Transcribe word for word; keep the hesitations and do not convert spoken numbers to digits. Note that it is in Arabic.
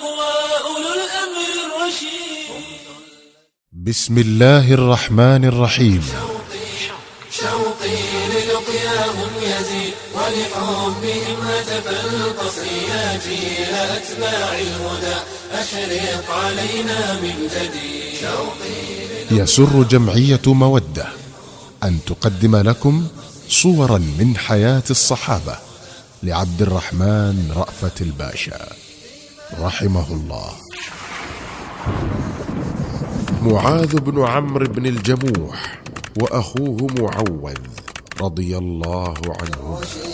التقوى أولو الأمر الرشيد. بسم الله الرحمن الرحيم. شوقي للقياهم يزيد ولحبهم هتف القصي يا جيل أتباع الهدى أشرق علينا من جديد. يسر جمعية مودة أن تقدم لكم صورا من حياة الصحابة لعبد الرحمن رأفت الباشا رحمه الله. معاذ بن عمرو بن الجموح وأخوه معوذ رضي الله عنه